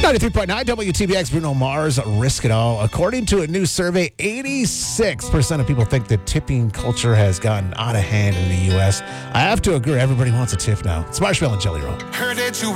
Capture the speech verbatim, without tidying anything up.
ninety-three point nine W T B X, Bruno Mars, Risk It All. According to a new survey, eighty-six percent of people think that tipping culture has gotten out of hand in the U S. I have to agree, everybody wants a tip now. It's Marshmallow and Jelly Roll. Heard that you